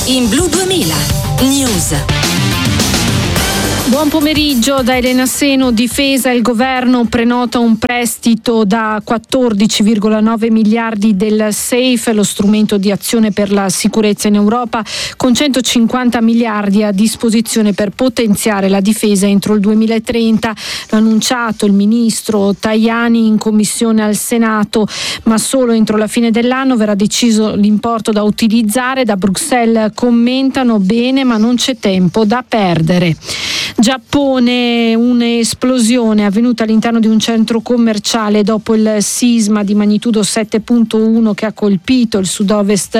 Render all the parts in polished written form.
in Blu 2000 News. Buon pomeriggio da Elena Seno. Difesa: il governo prenota un prestito da 14,9 miliardi del SAFE, lo strumento di azione per la sicurezza in Europa, con 150 miliardi a disposizione per potenziare la difesa entro il 2030. L'ha annunciato il ministro Tajani in commissione al Senato, ma solo entro la fine dell'anno verrà deciso l'importo da utilizzare. Da Bruxelles commentano: bene, ma non c'è tempo da perdere. Giappone: un'esplosione avvenuta all'interno di un centro commerciale dopo il sisma di magnitudo 7.1 che ha colpito il sud-ovest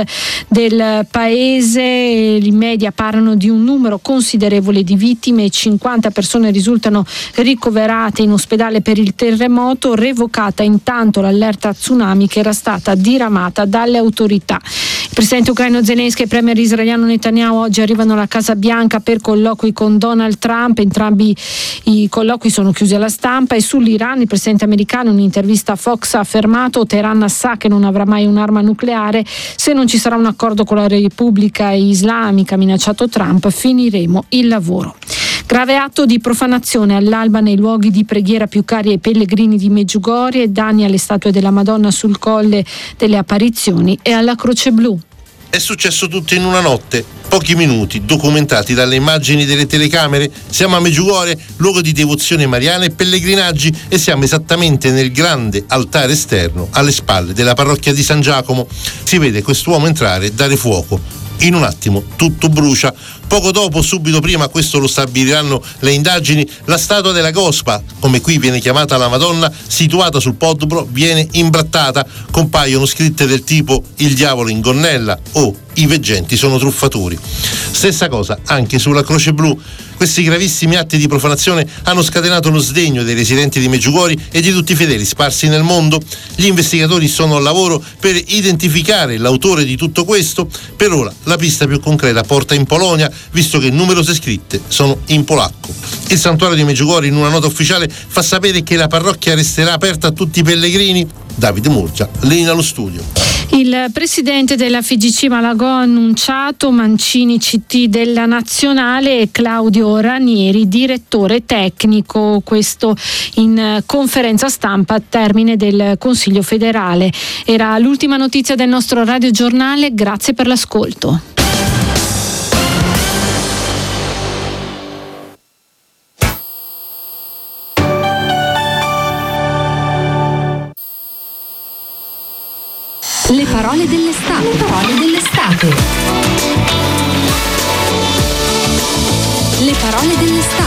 del paese. I media parlano di un numero considerevole di vittime e 50 persone risultano ricoverate in ospedale per il terremoto, revocata intanto l'allerta tsunami che era stata diramata dalle autorità. Il presidente ucraino Zelensky e il premier israeliano Netanyahu oggi arrivano alla Casa Bianca per colloqui con Donald Trump. Entrambi i colloqui sono chiusi alla stampa. E sull'Iran il presidente americano in un'intervista a Fox ha affermato: Teheran sa che non avrà mai un'arma nucleare, se non ci sarà un accordo con la Repubblica Islamica, ha minacciato Trump, finiremo il lavoro. Grave atto di profanazione all'alba nei luoghi di preghiera più cari ai pellegrini di Medjugorje, danni alle statue della Madonna sul Colle delle Apparizioni e alla Croce Blu. È successo tutto in una notte, pochi minuti documentati dalle immagini delle telecamere. Siamo a Medjugorje, luogo di devozione mariana e pellegrinaggi, e siamo esattamente nel grande altare esterno alle spalle della parrocchia di San Giacomo. Si vede quest'uomo entrare e dare fuoco. In un attimo tutto brucia. Poco dopo, subito prima, questo lo stabiliranno le indagini, la statua della Gospa, come qui viene chiamata la Madonna, situata sul Podbro, viene imbrattata. Compaiono scritte del tipo: il diavolo in gonnella o i veggenti sono truffatori. Stessa cosa anche sulla Croce Blu. Questi gravissimi atti di profanazione hanno scatenato lo sdegno dei residenti di Medjugorje e di tutti i fedeli sparsi nel mondo. Gli investigatori sono al lavoro per identificare l'autore di tutto questo. Per ora la pista più concreta porta in Polonia, visto che numerose scritte sono in polacco. Il santuario di Medjugorje, in una nota ufficiale, fa sapere che la parrocchia resterà aperta a tutti i pellegrini. Davide Murgia, Lina allo studio. Il presidente della FIGC Malagò ha annunciato Mancini CT della Nazionale e Claudio Ranieri direttore tecnico, questo in conferenza stampa a termine del Consiglio federale. Era l'ultima notizia del nostro radiogiornale, grazie per l'ascolto. Le parole dell'estate. Le parole dell'estate. Le parole dell'estate.